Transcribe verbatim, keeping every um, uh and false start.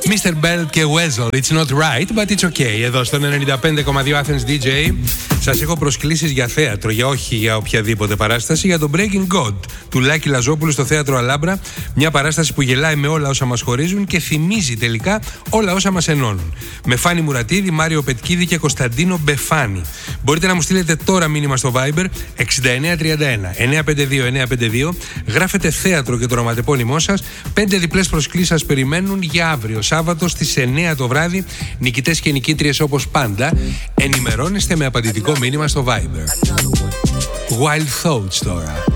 μίστερ Belt και Weasel, It's not right, but it's okay. Εδώ στον ενενήντα πέντε κόμμα δύο Athens ντι τζέι σας έχω προσκλήσεις για θέατρο, για όχι για οποιαδήποτε παράσταση, για το Breaking God του Λάκη Λαζόπουλου στο θέατρο Αλάμπρα. Μια παράσταση που γελάει με όλα όσα μας χωρίζουν και θυμίζει τελικά όλα όσα μας ενώνουν. Με Φάνη Μουρατίδη, Μάριο Πετκίδη και Κωνσταντίνο Μπεφάνη. Μπορείτε να μου στείλετε τώρα μήνυμα στο Viber εξήντα εννέα τριάντα ένα εννιακόσια πενήντα δύο εννιακόσια πενήντα δύο. Γράφετε θέατρο και το ονοματεπώνυμό σας. Πέντε διπλές προσκλήσεις σας περιμένουν για αύριο Σάββατο στις εννιά το βράδυ. Νικητές και νικήτριες όπως πάντα. Ενημερώνεστε με απαντητικό μήνυμα στο Viber. Wild Thoughts τώρα.